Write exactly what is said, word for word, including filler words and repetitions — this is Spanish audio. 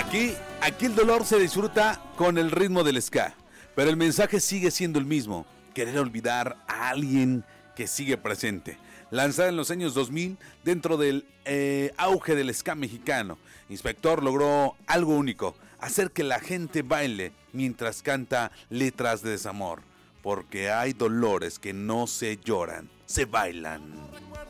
Aquí, aquí el dolor se disfruta con el ritmo del ska, pero el mensaje sigue siendo el mismo: querer olvidar a alguien que sigue presente. Lanzada en los años dos mil dentro del eh, auge del ska mexicano, Inspector logró algo único: hacer que la gente baile mientras canta letras de desamor, porque hay dolores que no se lloran, se bailan.